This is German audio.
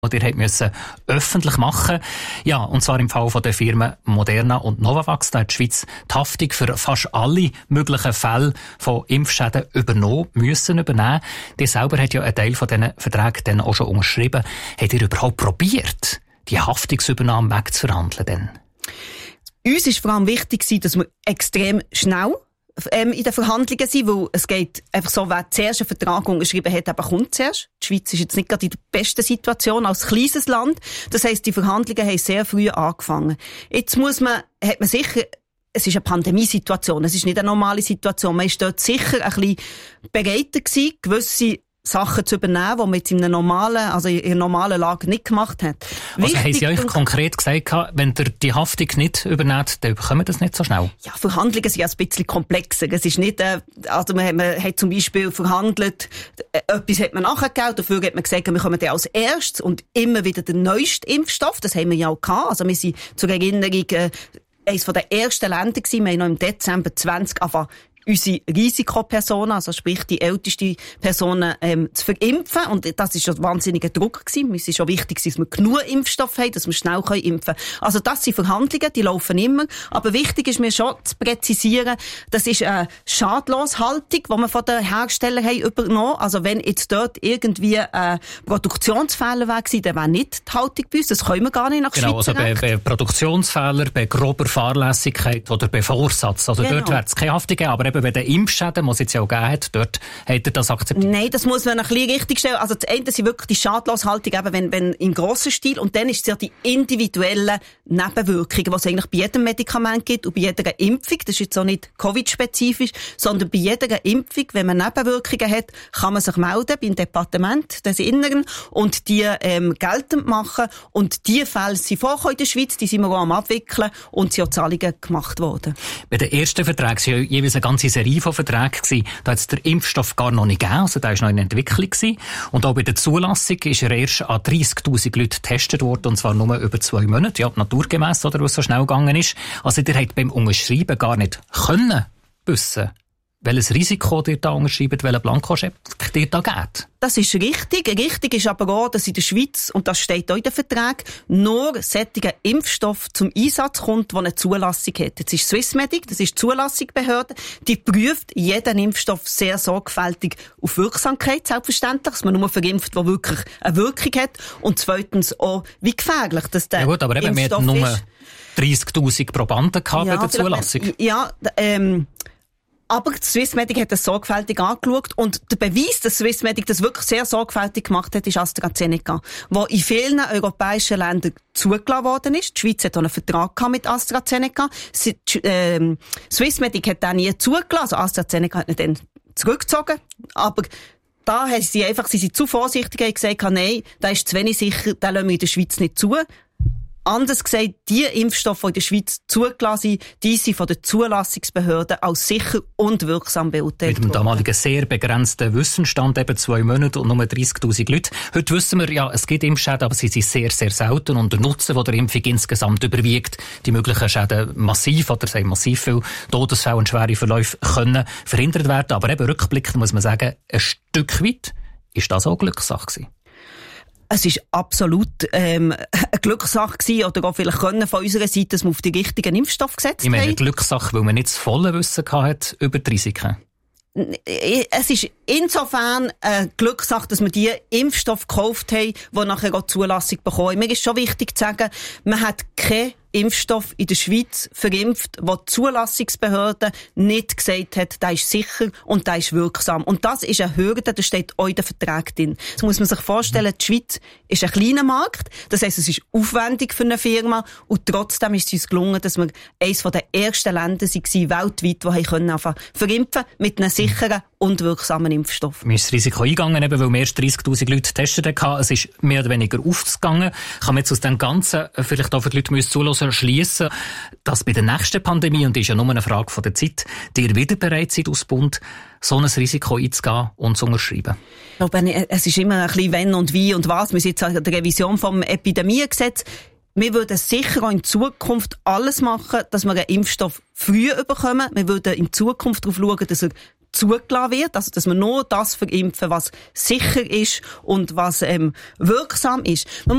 die ihr müssen öffentlich machen. Ja, und zwar im Fall von der Firmen Moderna und Novavax. Da hat die Schweiz die Haftung für fast alle möglichen Fälle von Impfschäden übernehmen. Die selber hat ja einen Teil von diesen Verträgen dann auch schon unterschrieben. Habt ihr überhaupt probiert, die Haftungsübernahme wegzuverhandeln denn? Uns ist vor allem wichtig, dass wir extrem schnell in den Verhandlungen sind, weil es geht einfach so, wer zuerst einen Vertrag unterschrieben hat, aber kommt zuerst. Die Schweiz ist jetzt nicht gerade in der besten Situation als kleines Land. Das heisst, die Verhandlungen haben sehr früh angefangen. Jetzt hat man sicher, es ist eine Pandemiesituation, es ist nicht eine normale Situation. Man ist dort sicher ein bisschen bereiter gewesen, gewisse Sachen zu übernehmen, die man jetzt in einer normalen Lage nicht gemacht hat. Also haben Sie euch konkret gesagt, wenn ihr die Haftung nicht übernehmt, dann bekommt ihr das nicht so schnell? Ja, Verhandlungen sind ja ein bisschen komplexer. Es ist nicht, man hat zum Beispiel verhandelt, etwas hat man nachgegeben, dafür hat man gesagt, wir kommen dann als erstes und immer wieder den neuesten Impfstoff, das haben wir ja auch gehabt. Also wir sind zur Erinnerung eines der ersten Länder gewesen. Wir haben noch im Dezember 20 angefangen, unsere Risikopersonen, also sprich die ältesten Personen, zu verimpfen. Und das ist schon ein wahnsinniger Druck gewesen. Es ist schon wichtig, dass wir genug Impfstoff haben, dass wir schnell impfen können. Also das sind Verhandlungen, die laufen immer. Aber wichtig ist mir schon zu präzisieren, das ist eine Schadloshaltung, die wir von den Herstellern haben übernommen. Also wenn jetzt dort irgendwie Produktionsfehler wäre gewesen, dann wäre nicht die Haltung bei uns. Das können wir gar nicht nach Schweizer Recht. Bei Produktionsfehlern, bei grober Fahrlässigkeit oder bei Vorsatz. Also dort wird es keine Haftung geben. Aber eben bei den Impfschäden, die es jetzt ja auch gegeben hat, dort hat er das akzeptiert? Nein, das muss man ein bisschen richtig stellen. Also das eine sind wirklich die Schadloshaltung, eben wenn im grossen Stil. Und dann ist es ja die individuellen Nebenwirkungen, die es eigentlich bei jedem Medikament gibt und bei jeder Impfung. Das ist jetzt auch nicht Covid-spezifisch, sondern bei jeder Impfung, wenn man Nebenwirkungen hat, kann man sich melden beim Departement des Inneren und die geltend machen. Und diese Fälle sind vorgekommen in der Schweiz, die sind wir auch am abwickeln und sind auch Zahlungen gemacht worden. Bei den ersten Verträgen sind ja jeweils eine ganze Serie von Verträgen gewesen. Da hat es der Impfstoff gar noch nicht gegeben, also der war noch in Entwicklung gewesen. Und auch bei der Zulassung ist er erst an 30'000 Leute getestet worden, und zwar nur über 2 Monate, ja, naturgemäss, oder, was so schnell gegangen ist. Also der hat beim Unterschreiben gar nicht können wissen, welches Risiko ihr da unterschreibt, welchen Blankoscheck ihr da geht. Das ist richtig. Richtig ist aber auch, dass in der Schweiz, und das steht auch in den Verträgen, nur solcher Impfstoff zum Einsatz kommt, der eine Zulassung hat. Jetzt ist Swissmedic, das ist die Zulassungsbehörde, die prüft jeden Impfstoff sehr sorgfältig auf Wirksamkeit, selbstverständlich, dass man nur verimpft, der wirklich eine Wirkung hat. Und zweitens auch, wie gefährlich das der Impfstoff ist. Ja gut, aber eben, wir hatten nur 30'000 Probanden gehabt bei der Zulassung. Aber Swissmedic hat das sorgfältig angeschaut und der Beweis, dass Swissmedic das wirklich sehr sorgfältig gemacht hat, ist AstraZeneca, wo in vielen europäischen Ländern zugelassen worden ist. Die Schweiz hat auch einen Vertrag gehabt mit AstraZeneca. Swissmedic hat den nie zugelassen, also AstraZeneca hat ihn dann zurückgezogen, aber da haben sie sind zu vorsichtig und gesagt, nein, da ist zu wenig sicher, den lassen wir in der Schweiz nicht zu. Anders gesagt, die Impfstoffe, die in der Schweiz zugelassen sind, die sind von der Zulassungsbehörde als sicher und wirksam beurteilt worden. Mit dem damaligen sehr begrenzten Wissensstand, eben 2 Monate und nur 30'000 Leute. Heute wissen wir, ja, es gibt Impfschäden, aber sie sind sehr, sehr selten und der Nutzen von der Impfung insgesamt überwiegt. Die möglichen Schäden massiv viele Todesfälle und schwere Verläufe können verhindert werden. Aber eben rückblickend muss man sagen, ein Stück weit ist das auch Glückssache gewesen. Es ist absolut eine Glückssache gewesen, oder auch vielleicht können von unserer Seite, dass wir auf die richtigen Impfstoff gesetzt haben. Ich meine, Glückssache, weil man nicht das volle Wissen hatte über die Risiken. Es ist insofern eine Glückssache, dass wir die Impfstoffe gekauft haben, die nachher auch Zulassung bekommen. Mir ist schon wichtig zu sagen, man hat keinen Impfstoff in der Schweiz verimpft, wo die Zulassungsbehörde nicht gesagt hat, der ist sicher und der ist wirksam. Und das ist eine Hürde, das steht auch in den Vertrag drin. Das muss man sich vorstellen, die Schweiz ist ein kleiner Markt, das heisst, es ist aufwendig für eine Firma und trotzdem ist es uns gelungen, dass wir eines der ersten Länder waren weltweit, die können verimpfen mit einem sicheren und wirksamen Impfstoff. Wir sind das Risiko eingegangen, eben, weil wir erst 30'000 Leute getestet haben. Es ist mehr oder weniger aufgegangen. Kann man jetzt aus dem Ganzen, vielleicht auch für die Leute, die zuhören, schliessen, dass bei der nächsten Pandemie, und das ist ja nur eine Frage von der Zeit, ihr wieder bereit seid, aus Bund so ein Risiko einzugehen und zu unterschreiben? Ich glaube, es ist immer ein bisschen wenn und wie und was. Wir sind jetzt an der Revision vom Epidemiegesetz. Wir würden sicher auch in Zukunft alles machen, dass wir einen Impfstoff früh bekommen. Wir würden in Zukunft darauf schauen, dass er zugelassen wird, also dass wir nur das verimpfen, was sicher ist und was wirksam ist.